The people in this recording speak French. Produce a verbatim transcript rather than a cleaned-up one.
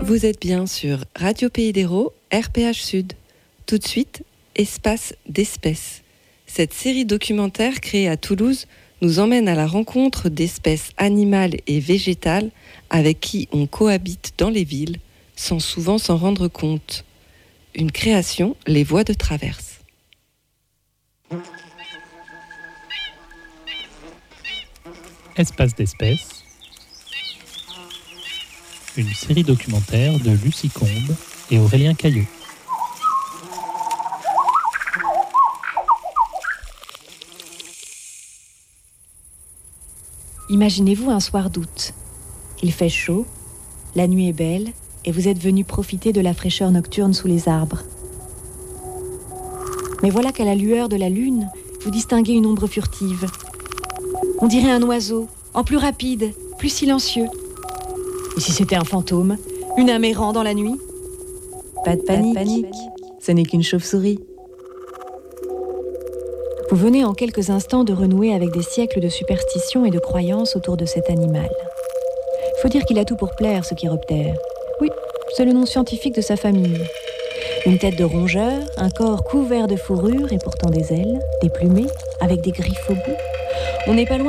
Vous êtes bien sur Radio Pays d'Hérault, R P H Sud. Tout de suite, Espace d'espèces. Cette série documentaire créée à Toulouse nous emmène à la rencontre d'espèces animales et végétales avec qui on cohabite dans les villes, sans souvent s'en rendre compte. Une création, Les Voies de Traverse. Espace d'espèces. Une série documentaire de Lucie Combe et Aurélien Caillot. Imaginez-vous un soir d'août. Il fait chaud, la nuit est belle et vous êtes venu profiter de la fraîcheur nocturne sous les arbres. Mais voilà qu'à la lueur de la lune, vous distinguez une ombre furtive. On dirait un oiseau, en plus rapide, plus silencieux. Et si c'était un fantôme, une âme errant dans la nuit ? Pas de panique, Pas de panique. Ce n'est qu'une chauve-souris. Vous venez en quelques instants de renouer avec des siècles de superstitions et de croyances autour de cet animal. Il faut dire qu'il a tout pour plaire, ce chiroptère. Oui, c'est le nom scientifique de sa famille. Une tête de rongeur, un corps couvert de fourrure et pourtant des ailes, déplumé, avec des griffes au bout. On n'est pas loin